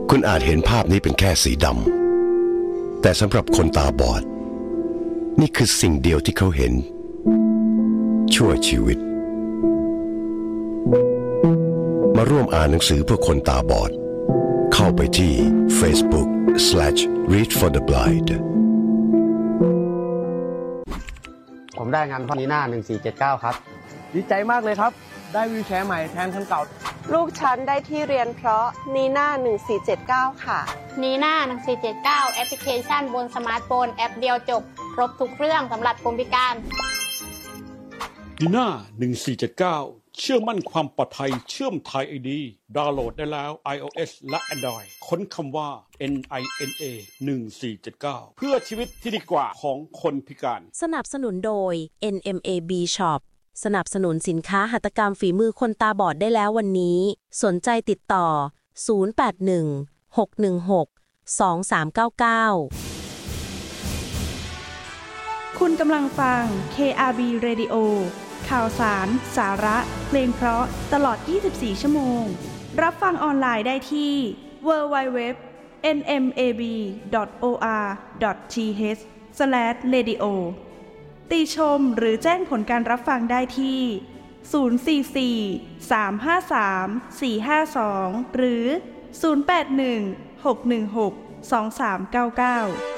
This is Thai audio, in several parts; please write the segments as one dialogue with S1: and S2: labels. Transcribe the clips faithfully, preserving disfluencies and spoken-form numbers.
S1: คุณอาจเห็นภาพนี้เป็นแค่สีดำแต่สำหรับคนตาบอดนี่คือสิ่งเดียวที่เขาเห็นชั่วชีวิตมาร่วมอ่านหนังสือเพื่อคนตาบอดเข้าไปที่ Facebook slash read for the blind
S2: ผมได้งานพอนีน่าหนึ่งสี่เจ็ดเก้าครับ
S3: ดีใจมากเลยครับได้วีลแชร์ใหม่แทนคันเก่า
S4: ลูกฉันได้ที่เรียนเพราะนีน่าหนึ่งสี่เจ็ดเก้าค่ะ
S5: นีน่าหนึ่งสี่เจ็ดเก้าแอปพลิเคชันบนสมาร์ทโฟนแอปเดียวจบครบทุกเรื่องสำหรับคนพิการ
S6: นีน่าหนึ่งสี่เจ็ดเก้าเชื่อมั่นความปลอดภัยเชื่อมไทย ไอ ดี ดาวน์โหลดได้แล้ว iOS และ Android ค้นคำว่า เอ็น ไอ เอ็น เอ หนึ่งสี่เจ็ดเก้า เพื่อชีวิตที่ดีกว่าของคนพิการ
S7: สนับสนุนโดย เอ็น เอ็ม เอ บี Shop สนับสนุนสินค้าหัตถกรรมฝีมือคนตาบอดได้แล้ววันนี้สนใจติดต่อศูนย์ แปด หนึ่ง หก หนึ่ง หก สอง สาม เก้า เก้า
S8: คุณกำลังฟัง เค อาร์ บี Radio ข่าวสารสาระเพลงเพราะตลอดยี่สิบสี่ชั่วโมงรับฟังออนไลน์ได้ที่ ดับเบิลยู ดับเบิลยู ดับเบิลยู ดอท เอ็น เอ็ม เอ บี ดอท โอ อาร์ ดอท ที เอช สแลช เรดิโอ ติชมหรือแจ้งผลการรับฟังได้ที่ ศูนย์ สี่ สี่ สาม ห้า สาม สี่ ห้า สอง หรือ ศูนย์ แปด หนึ่ง หก หนึ่ง หก สอง สาม เก้า เก้า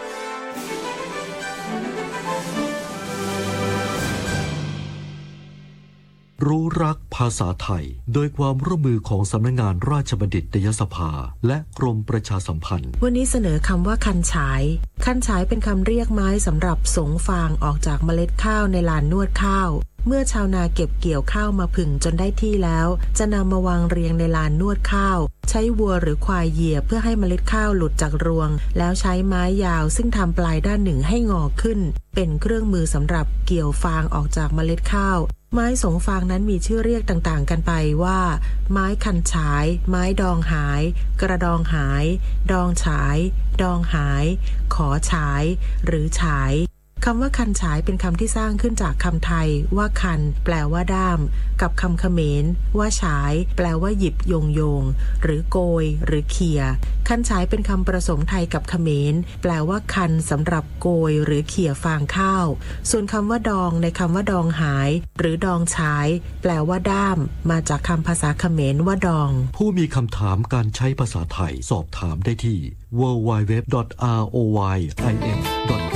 S9: รู้รักภาษาไทยโดยความร่วมมือของสำนักงานราชบัณฑิตยสภาและกรมประชาสัมพันธ์
S7: วันนี้เสนอคำว่าคันฉายคันฉายเป็นคำเรียกไม้สำหรับสงฟางออกจากเมล็ดข้าวในลานนวดข้าวเมื่อชาวนาเก็บเกี่ยวข้าวมาผึ่งจนได้ที่แล้วจะนำมาวางเรียงในลานนวดข้าวใช้วัวหรือควายเหยียบเพื่อให้เมล็ดข้าวหลุดจากรวงแล้วใช้ไม้ยาวซึ่งทำปลายด้านหนึ่งให้งอขึ้นเป็นเครื่องมือสำหรับเกี่ยวฟางออกจากเมล็ดข้าวไม้สงฟางนั้นมีชื่อเรียกต่างๆกันไปว่าไม้คันฉายไม้ดองหายกระดองหายดองฉายดองหายขอฉายหรือฉายคำว่าคันฉายเป็นคำที่สร้างขึ้นจากคำไทยว่าคันแปลว่าด้ามกับคำเขมรว่าฉายแปลว่าหยิบโยงโยงหรือโกยหรือเขี่ยคันฉายเป็นคำผสมไทยกับเขมรแปลว่าคันสำหรับโกยหรือเขี่ยฟางข้าวส่วนคำว่าดองในคำว่าดองหายหรือดองฉายแปลว่าด้ามมาจากคำภาษาเขมรว่าดอง
S9: ผู้มีคำถามการใช้ภาษาไทยสอบถามได้ที่ ดับเบิลยู ดับเบิลยู ดับเบิลยู ดอท อาร์ โอ วาย ไอ เอ็ม ดอท